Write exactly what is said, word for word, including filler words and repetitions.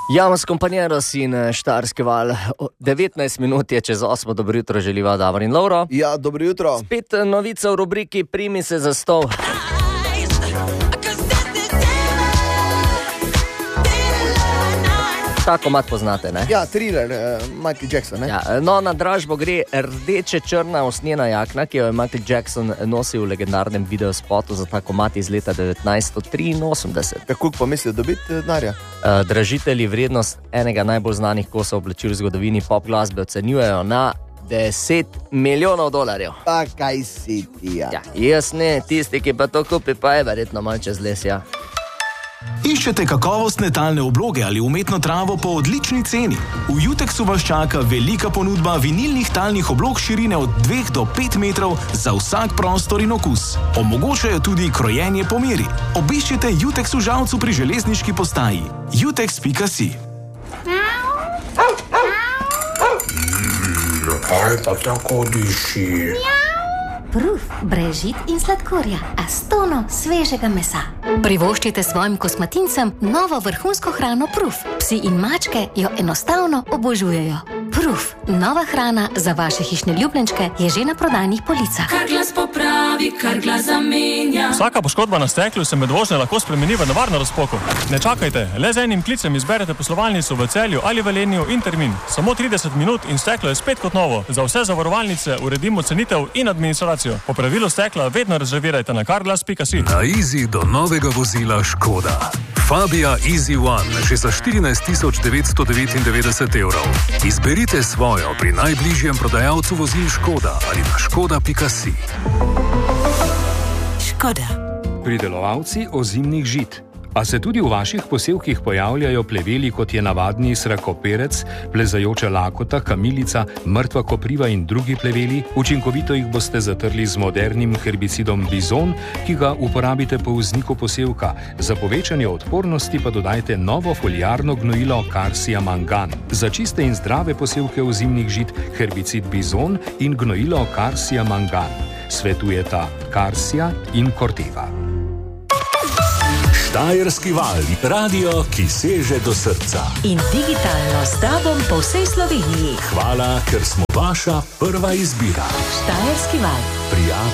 Jamos Companeros in Štajerski val. devetnajst minut je čez osmo. Dobro jutro želiva Davor in Lovro. Ja, dobro jutro. Spet novica v rubriki Primi se za stol. Ta komad poznate, ne? Ja, Thriller, uh, Michael Jackson, ne? Ja, no, na dražbo gre rdeče-črna usnjena jakna, ki jo je Michael Jackson nosil v legendarnem videospotu za ta komad iz leta devetnajststo triinosemdeset. Kako pa mislijo dobiti denarja? Uh, dražitelji vrednost enega najbolj znanih kosov oblačil v zgodovini pop glasbe ocenjujejo na deset milijonov dolarjev. Pa kaj si ti, ja? Ja, jaz ne, tisti, ki pa to kupi, pa je verjetno malo čez les, ja. Iščete kakovostne talne obloge ali umetno travo po odlični ceni? V Jutexu vas čaka velika ponudba vinilnih talnih oblog širine od dveh do pet metrov za vsak prostor in okus. Omogočajo tudi krojenje po meri. Obiščite Jutex v Žalcu pri železniški postaji. jutex pika si. Kaj pa tako diši? Proof, brez žit in sladkorja, a s tono svežega mesa. Privoščite svojim kosmatincem novo vrhunsko hrano Proof. Psi in mačke jo enostavno obožujejo. Proof, nova hrana za vaše hišne ljubljenčke je že na prodajnih policah. Kar glas popravi, kar glas zamenja. Vsaka poškodba na steklu se med vožnjo lahko spremeni v nevarno razpoko. Ne čakajte, le z enim klicem izberete poslovalnico v Celju ali v Velenju in termin. Samo trideset minut in steklo je spet kot novo. Za vse zavarovalnice uredimo cenitev in administracijo. Po pravilu stekla vedno rezervirajte na carglass pika si. Na Easy do novega vozila Škoda. Fabia Easy One že za štirinajst tisoč devetsto devetindevetdeset evrov. Izberite svojo pri najbližjem prodajalcu vozil Škoda ali na škoda pika si. Škoda. Pridelovalci ozimnih žit. A se tudi v vaših posevkih pojavljajo pleveli, kot je navadni srakoperec, plezajoča lakota, kamilica, mrtva kopriva in drugi pleveli? Učinkovito jih boste zatrli z modernim herbicidom Bizon, ki ga uporabite po vzniku posevka. Za povečanje odpornosti pa dodajte novo foliarno gnojilo Karsia Mangan. Za čiste in zdrave posevke ozimnih žit herbicid Bizon in gnojilo Karsia Mangan. Svetujeta Karsia in Corteva. Štajerski val, radio, ki seže do srca. In digitalno s tobom po vsej Sloveniji. Hvala, ker smo vaša prva izbira. Štajerski val. Prijatelj.